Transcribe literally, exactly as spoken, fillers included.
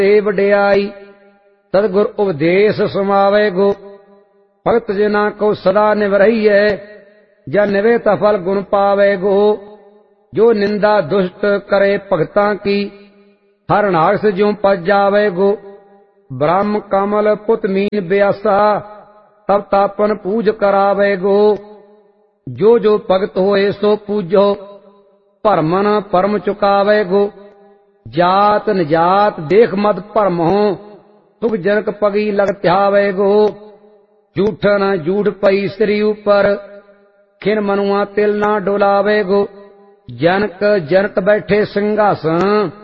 ते वडियाई। सतगुर उपदेश समावे गो, भगत जना को सदा निवरहिए। जा निवे ता फल गुण पावे गो, जो निंदा दुष्ट करे भगतां की। हर नागस ज्यों पज जावे गो, ब्रह्म कमल पुत मीन ब्यासा। तब तापन पूज करावे गो, जो जो भगत होए सो पूजो। भरमन परम चुकावे गो, जात निजात देख मत भरम हो। सुख जनक पगी लग त्यावे गो, झूठन झूठ पई श्री ऊपर। खिन मनुआ तिल ना डोलावे गो, जनक जनक बैठे सिंहासन।